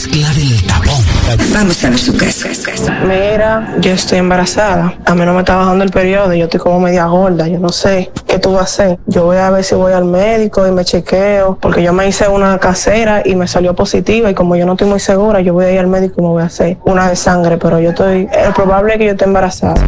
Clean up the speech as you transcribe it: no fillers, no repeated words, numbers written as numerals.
mezcla del tapón. Vamos a ver su caso. Mira, yo estoy embarazada. A mí no me está bajando el periodo. Yo estoy como media gorda. Yo no sé qué tú vas a hacer. Yo voy a ver si voy al médico y me chequeo. Porque yo me hice una casera y me salió positiva. Y como yo no estoy muy segura, yo voy a ir al médico y me voy a hacer una de sangre. Pero yo estoy... Es probable que yo esté embarazada.